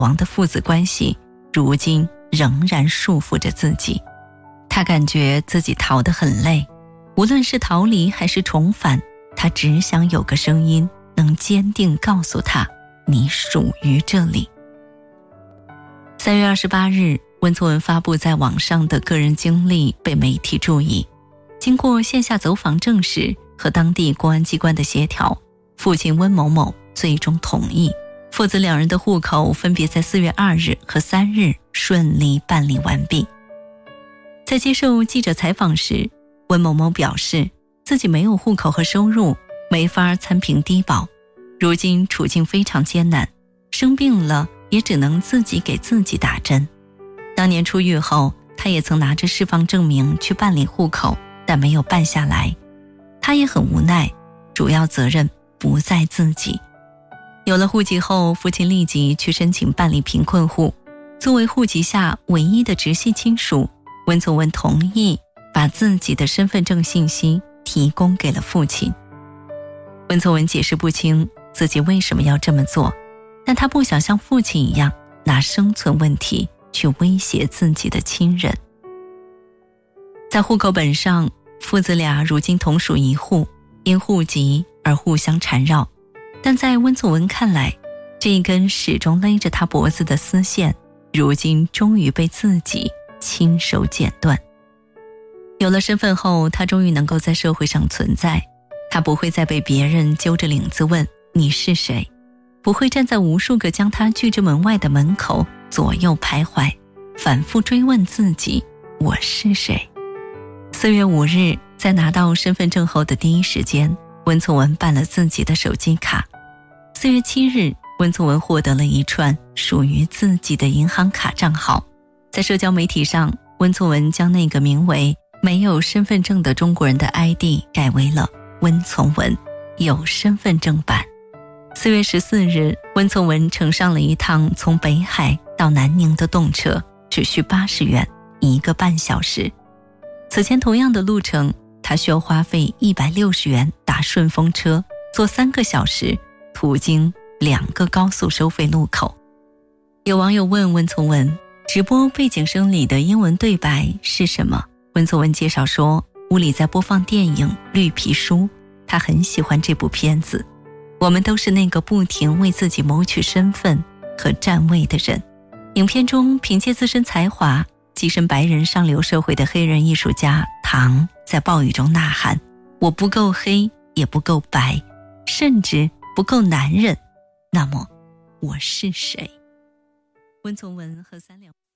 亡的父子关系如今仍然束缚着自己。他感觉自己逃得很累，无论是逃离还是重返，他只想有个声音能坚定告诉他，你属于这里。3月28日，温从文发布在网上的个人经历被媒体注意。经过线下走访证实和当地公安机关的协调，父亲温某某最终同意，父子两人的户口分别在4月2日和3日顺利办理完毕。在接受记者采访时，温某某表示自己没有户口和收入，没法参评低保，如今处境非常艰难，生病了也只能自己给自己打针。当年出狱后，他也曾拿着释放证明去办理户口，但没有办下来。他也很无奈，主要责任不在自己。有了户籍后，父亲立即去申请办理贫困户。作为户籍下唯一的直系亲属，温从文同意把自己的身份证信息提供给了父亲。温从文解释不清自己为什么要这么做，但他不想像父亲一样拿生存问题去威胁自己的亲人。在户口本上，父子俩如今同属一户，因户籍而互相缠绕，但在温从文看来，这一根始终勒着他脖子的丝线，如今终于被自己亲手剪断。有了身份后，他终于能够在社会上存在，他不会再被别人揪着领子问你是谁，不会站在无数个将他拒之门外的门口左右徘徊，反复追问自己我是谁。4月5日，在拿到身份证后的第一时间，温从文办了自己的手机卡。4月7日，温从文获得了一串属于自己的银行卡账号。在社交媒体上，温从文将那个名为没有身份证的中国人的 ID 改为了温从文有身份证版。4月14日，温从文乘上了一趟从北海到南宁的动车，只需80元，1个半小时。此前同样的路程，他需要花费160元打顺风车，坐3个小时，途经2个高速收费路口。有网友问温从文，直播背景声里的英文对白是什么？温从文介绍说，屋里在播放电影《绿皮书》，他很喜欢这部片子。我们都是那个不停为自己谋取身份和站位的人。影片中凭借自身才华跻身白人上流社会的黑人艺术家唐在暴雨中呐喊，我不够黑，也不够白，甚至不够男人，那么我是谁？温从文和3两